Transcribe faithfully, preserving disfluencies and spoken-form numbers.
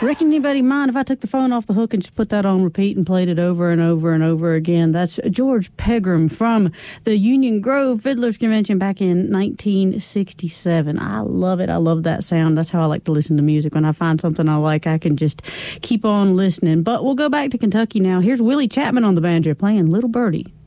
Reckon anybody mind if I took the phone off the hook and just put that on repeat and played it over and over and over again? That's George Pegram from the Union Grove Fiddlers Convention back in nineteen sixty-seven. I love it. I love that sound. That's how I like to listen to music. When I find something I like, I can just keep on listening. But we'll go back to Kentucky now. Here's Willie Chapman on the banjo playing Little Birdie.